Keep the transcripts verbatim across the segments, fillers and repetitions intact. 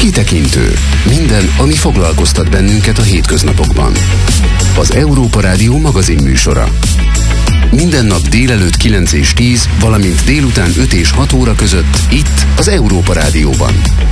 Kitekintő. Minden, ami foglalkoztat bennünket a hétköznapokban. Az Európa Rádió magazin műsora. Minden nap délelőtt kilenc és tíz, valamint délután öt és hat óra között itt az Európa Rádióban.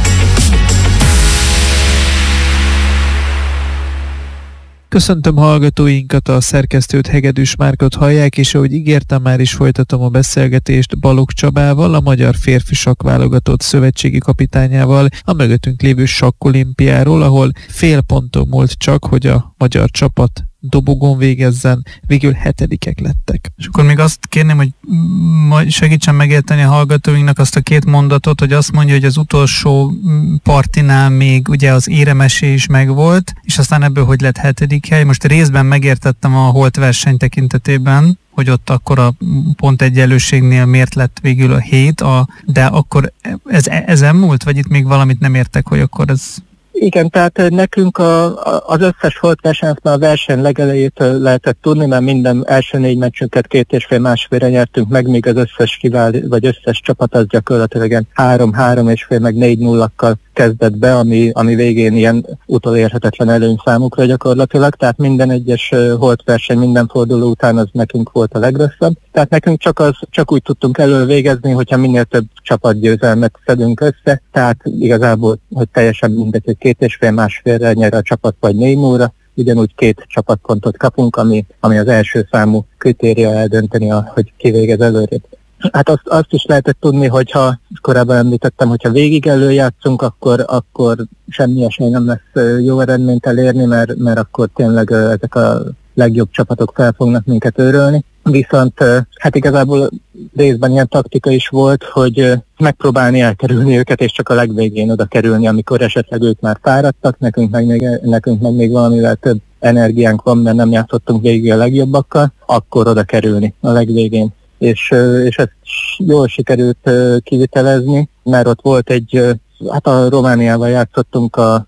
Köszöntöm hallgatóinkat, a szerkesztőt, Hegedűs Márkot hallják, és ahogy ígértem, már is folytatom a beszélgetést Balogh Csabával, a magyar férfi sakkválogatott szövetségi kapitányával, a mögöttünk lévő sakkolimpiáról, ahol fél ponton múlt csak, hogy a magyar csapat dobogon végezzen, végül hetedikek lettek. És akkor még azt kérném, hogy segítsen megérteni a hallgatóinknak azt a két mondatot, hogy azt mondja, hogy az utolsó partinál még ugye az éremesé is megvolt, és aztán ebből hogy lett hetedik hely. Most részben megértettem a holt verseny tekintetében, hogy ott akkor a pont egyenlőségnél miért lett végül a hét, a, de akkor ez ezen múlt, vagy itt még valamit nem értek, hogy akkor ez... Igen, tehát nekünk a, a, az összes holtversenyt már a verseny legelejétől lehetett tudni, mert minden első négy meccsünket két és fél másfélre nyertünk meg, míg az összes kivál, vagy összes csapat az gyakorlatilag három, három és fél, meg négy nullakkal kezdett be, ami, ami végén ilyen utolérhetetlen előny számukra gyakorlatilag, tehát minden egyes holtverseny, minden forduló után az nekünk volt a legrosszabb. Tehát nekünk csak, az, csak úgy tudtunk elővégezni, hogyha minél több csapatgyőzelmet szedünk össze, tehát igazából, hogy teljesen mindegy, hogy két és fél másfélre nyer a csapat vagy négy nullra, ugyanúgy két csapatpontot kapunk, ami, ami az első számú kritéria eldönteni, a, hogy ki végez előrébb. Hát azt, azt is lehetett tudni, hogyha korábban említettem, hogyha végig előjátszunk, akkor, akkor semmi esély nem lesz jó eredményt elérni, mert, mert akkor tényleg ezek a legjobb csapatok fel fognak minket őrölni. Viszont hát igazából részben ilyen taktika is volt, hogy megpróbálni elkerülni őket, és csak a legvégén oda kerülni, amikor esetleg ők már fáradtak, nekünk meg még, nekünk meg még valamivel több energiánk van, mert nem játszottunk végig a legjobbakkal, akkor oda kerülni a legvégén. És, és ezt jól sikerült kivitelezni, mert ott volt egy, hát a Romániával játszottunk a,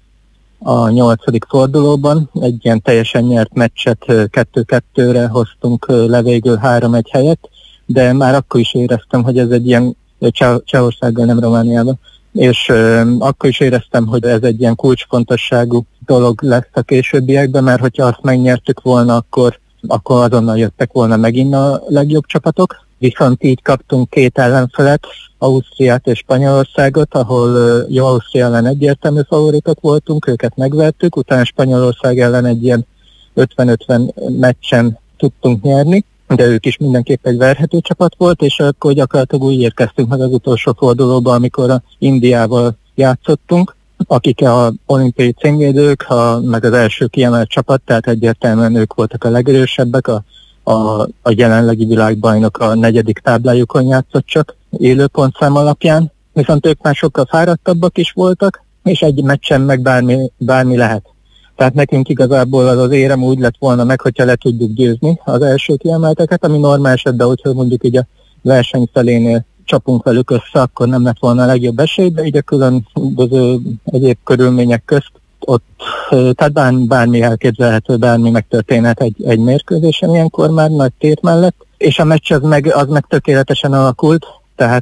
a nyolcadik fordulóban, egy ilyen teljesen nyert meccset kettő kettőre hoztunk le végül három egy helyet, de már akkor is éreztem, hogy ez egy ilyen, Cseh- Csehországgal, nem Romániával, és uh, akkor is éreztem, hogy ez egy ilyen kulcsfontosságú dolog lesz a későbbiekben, mert hogyha azt megnyertük volna, akkor, akkor azonnal jöttek volna megint a legjobb csapatok. Viszont így kaptunk két ellenfelet, Ausztriát és Spanyolországot, ahol jó, Ausztria ellen egyértelmű favoritok voltunk, őket megvertük, utána Spanyolország ellen egy ilyen ötven-ötven meccsen tudtunk nyerni, de ők is mindenképp egy verhető csapat volt, és akkor gyakorlatilag úgy érkeztünk meg az utolsó fordulóba, amikor a Indiával játszottunk, akik a olimpiai címvédők, a, meg az első kiemelt csapat, tehát egyértelműen ők voltak a legerősebbek, a A, a jelenlegi világbajnok a negyedik táblájukon játszott csak élő pontszám alapján, viszont ők már sokkal fáradtabbak is voltak, és egy meccsen meg bármi, bármi lehet. Tehát nekünk igazából az az érem úgy lett volna meg, hogyha le tudjuk győzni az első kiemelteket, ami normál esetben, hogyha mondjuk így a verseny felénél csapunk velük össze, akkor nem lett volna a legjobb esély, de így a különböző egyéb körülmények közt ott, tehát bármi, bármi elképzelhető, bármi megtörténhet egy, egy mérkőzésen ilyenkor már nagy tét mellett, és a meccs az meg, az meg tökéletesen alakult, tehát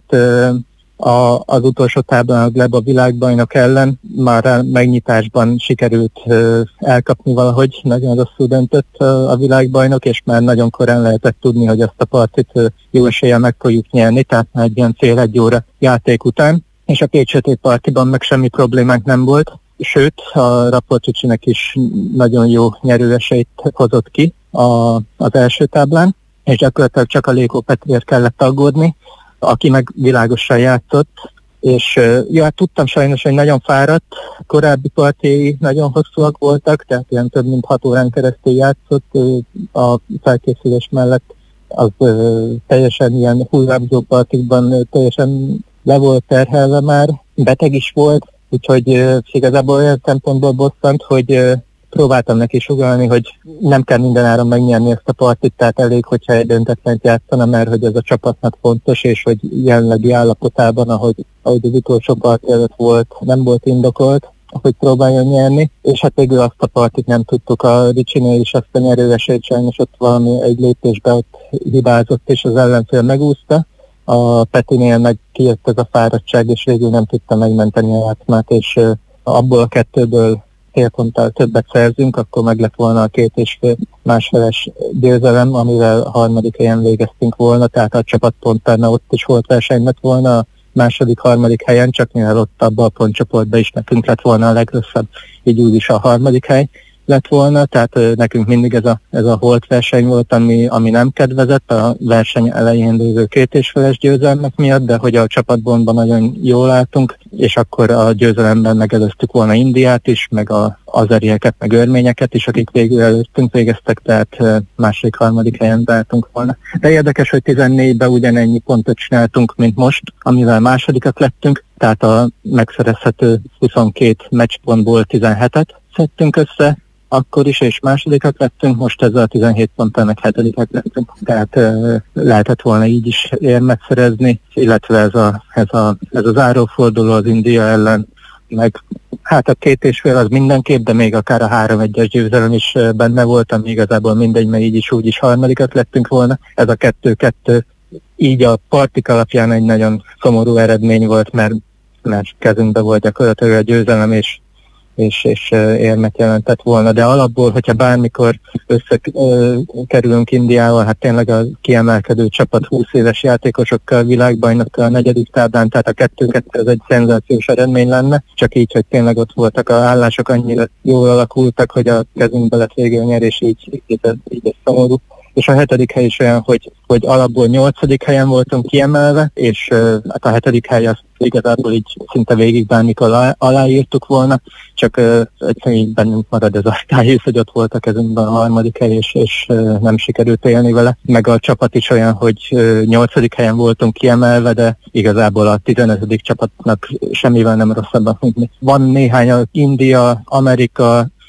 a, az utolsó táblán a Gleb a világbajnok ellen már a megnyitásban sikerült elkapni valahogy, nagyon rosszul döntött a világbajnok, és már nagyon korán lehetett tudni, hogy azt a partit jó eséllyel meg fogjuk nyerni, tehát már egy ilyen fél egy óra játék után, és a két sötét partiban meg semmi problémánk nem volt. Sőt, a Raporticsinek is nagyon jó nyerőesélyt hozott ki a, az első táblán, és gyakorlatilag csak a Lékó Petriért kellett aggódni, aki meg világosan játszott, és ja, hát tudtam sajnos, hogy nagyon fáradt, korábbi partjai nagyon hosszúak voltak, tehát ilyen több mint hat órán keresztül játszott, a felkészülés mellett az teljesen ilyen hullámzó partikban teljesen le volt terhelve már, beteg is volt, úgyhogy uh, igazából olyan szempontból bosszant, hogy uh, próbáltam neki sugallni, hogy nem kell mindenáron megnyerni ezt a partit, tehát elég, hogyha egy döntetlent játszana, mert hogy ez a csapatnak fontos, és hogy jelenlegi állapotában, ahogy, ahogy az utolsó part előtt volt, nem volt indokolt, hogy próbáljon nyerni, és hát végül azt a partit nem tudtuk. A Ricsinél is azt a nyerőesélyt sajnos ott valami egy lépésbe ott hibázott, és az ellenfél megúszta. A Petinél meg kijött ez a fáradtság, és végül nem tudta megmenteni a játszmát, és abból a kettőből fél ponttal többet szerzünk, akkor meg lett volna a két és fél másfeles győzelem, amivel a harmadik helyen végeztünk volna, tehát a csapatponttána ott is volt verseny lett volna a második, harmadik helyen, csak mivel ott abban a pontcsoportban is nekünk lett volna a legrosszabb, így úgy is a harmadik hely lett volna, tehát nekünk mindig ez a, ez a holt verseny volt, ami, ami nem kedvezett a verseny elején lévő két és feles győzelmek miatt, de hogy a csapatbontban nagyon jól álltunk, és akkor a győzelemben megelőztük volna Indiát is, meg a azerieket, meg örményeket is, akik végül előttünk végeztek, tehát második, harmadik helyen álltunk volna. De érdekes, hogy tizennégyben ugyanennyi pontot csináltunk, mint most, amivel másodikak lettünk, tehát a megszerezhető huszonkét meccspontból tizenhetet szedtünk össze, akkor is, és másodikak lettünk, most ezzel a tizenhét ponttal meg hetedikek lettünk. Tehát uh, lehetett volna így is érmet szerezni, illetve ez a, ez a, ez a záróforduló az India ellen, meg hát a két és fél az mindenképp, de még akár a három egyes győzelem is benne volt, ami igazából mindegy, mert így is úgy is harmadikak lettünk volna. Ez a kettő-kettő így a partik alapján egy nagyon szomorú eredmény volt, mert, mert kezünkbe volt gyakorlatilag a győzelem, és és, és érmet jelentett volna, de alapból, hogyha bármikor összekerülünk Indiával, hát tényleg a kiemelkedő csapat húsz éves játékosokkal, világbajnokkal a negyedik táblán, tehát a kettő-kettő ez egy szenzációs eredmény lenne, csak így, hogy tényleg ott voltak a állások, annyira jól alakultak, hogy a kezünkbe lett végül nyerés, így, így, így, így ez szomorú. És a hetedik hely is olyan, hogy, hogy alapból nyolcadik helyen voltunk kiemelve, és uh, hát a hetedik hely azt igazából így szinte végig bármikor alá, aláírtuk volna, csak uh, egyszerűen így bennünk marad ez a tájész, hogy ott volt a kezünkben a harmadik hely, és, és uh, nem sikerült élni vele. Meg a csapat is olyan, hogy uh, nyolcadik helyen voltunk kiemelve, de igazából a tizenötödik csapatnak semmivel nem rosszabban. Van néhány, India, Amerika,